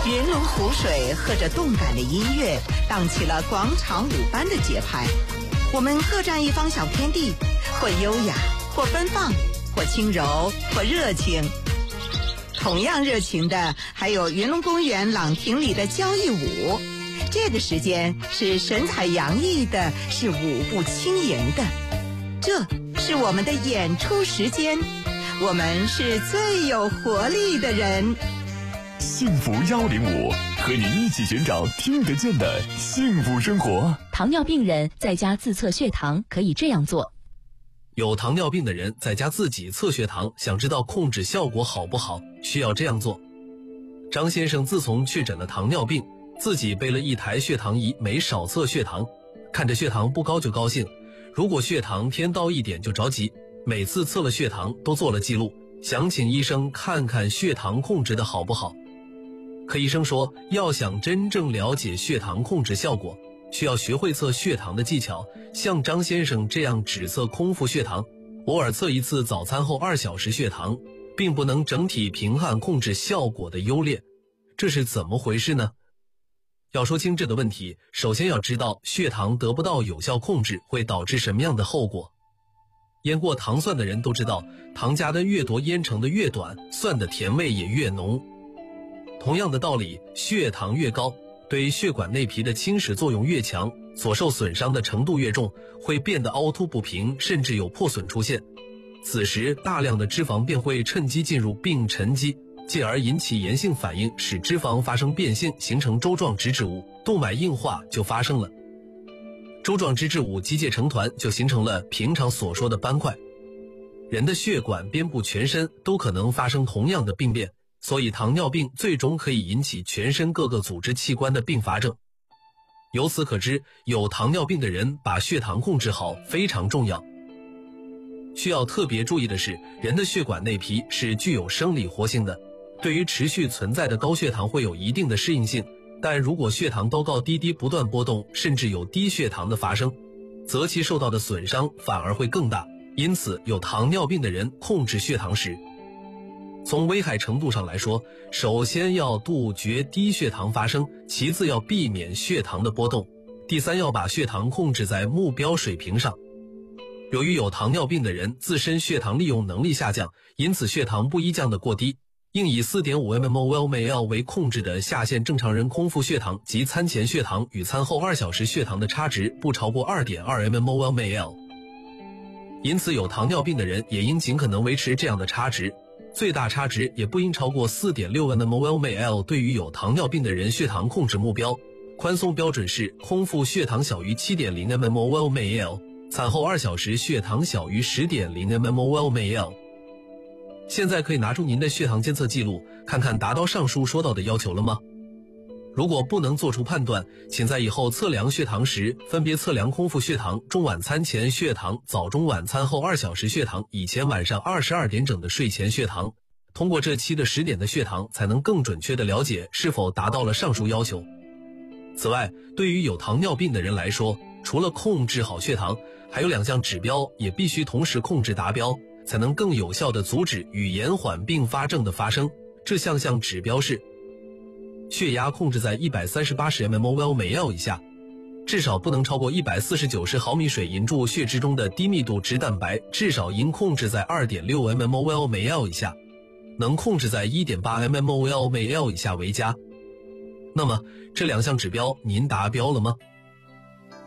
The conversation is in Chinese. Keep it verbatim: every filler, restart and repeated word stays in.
云龙湖水和着动感的音乐，荡起了广场舞般的节拍。我们各占一方小天地，或优雅，或奔放，或轻柔，或热情。同样热情的还有云龙公园朗亭里的交谊舞，这个时间是神采洋溢的，是舞步轻盈的。这是我们的演出时间，我们是最有活力的人。 幸福幺零五，和你一起寻找听得见的幸福生活。 糖尿病人在家自测血糖可以这样做。 有糖尿病的人在家自己测血糖，想知道控制效果好不好，需要这样做。张先生自从确诊了糖尿病，自己备了一台血糖仪，没少测血糖，看着血糖不高就高兴，如果血糖偏到一点就着急，每次测了血糖都做了记录，想请医生看看血糖控制的好不好。可医生说，要想真正了解血糖控制效果，需要学会测血糖的技巧，像张先生这样只测空腹血糖，偶尔测一次早餐后二小时血糖，并不能整体评判控制效果的优劣。这是怎么回事呢？要说清这个问题，首先要知道血糖得不到有效控制会导致什么样的后果。腌过糖蒜的人都知道，糖加的越多，腌成的越短，蒜的甜味也越浓。同样的道理，血糖越高，对血管内皮的侵蚀作用越强，所受损伤的程度越重，会变得凹凸不平，甚至有破损出现。此时大量的脂肪便会趁机进入并沉积，进而引起炎性反应，使脂肪发生变性，形成粥状脂质物，动脉硬化就发生了。粥状脂质物集结成团，就形成了平常所说的斑块。人的血管遍布全身，都可能发生同样的病变，所以糖尿病最终可以引起全身各个组织器官的并发症。由此可知，有糖尿病的人把血糖控制好非常重要。需要特别注意的是，人的血管内皮是具有生理活性的，对于持续存在的高血糖会有一定的适应性，但如果血糖高高低低不断波动，甚至有低血糖的发生，则其受到的损伤反而会更大。因此，有糖尿病的人控制血糖时，从危害程度上来说，首先要杜绝低血糖发生，其次要避免血糖的波动，第三要把血糖控制在目标水平上。由于有糖尿病的人自身血糖利用能力下降，因此血糖不宜降得过低，应以 四点五 mmol/ml 为控制的下限正常人空腹血糖及餐前血糖与餐后二小时血糖的差值不超过 二点二 mmol/ml。 因此有糖尿病的人也应尽可能维持这样的差值，最大差值也不应超过 四点六 mmol/ml。 对于有糖尿病的人，血糖控制目标宽松标准是空腹血糖小于 七点零 mmol/ml， 餐后二小时血糖小于 十点零 mmol/ml。 现在可以拿出您的血糖监测记录，看看达到上述说到的要求了吗？如果不能做出判断，请在以后测量血糖时分别测量空腹血糖、中晚餐前血糖、早中晚餐后二小时血糖以前晚上二十二点整的睡前血糖，通过这期的十点的血糖，才能更准确地了解是否达到了上述要求。此外，对于有糖尿病的人来说，除了控制好血糖，还有两项指标也必须同时控制达标，才能更有效地阻止与延缓并发症的发生。这项项指标是：血压控制在一百三十八十 mmol/ml 以下，至少不能超过一百四十九十毫米水银注血之中的低密度脂蛋白至少应控制在 二点六 mmol/ml 以下，能控制在 一点八 mmol/ml 以下为佳。那么这两项指标您达标了吗？